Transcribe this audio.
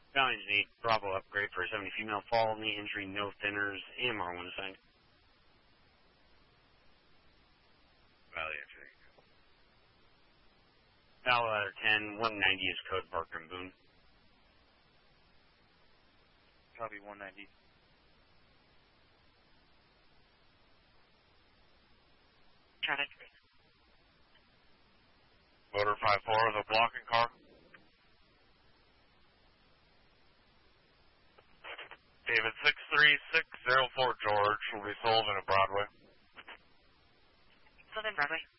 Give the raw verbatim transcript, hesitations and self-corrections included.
Valiant eight, Bravo upgrade for seventy female. Follow me, injury, no thinners, A M R one assigned. Valiant eight. Valor Ladder ten, one ninety is code Parker and Boone. Copy one ninety. Traffic. Motor five four with a blocking car. David six three six zero four George will be sold in a Broadway. Sold in Broadway.